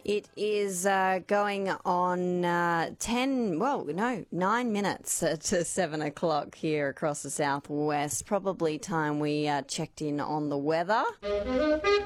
It is going on 9 minutes to 7 o'clock here across the southwest. Probably time we checked in on the weather.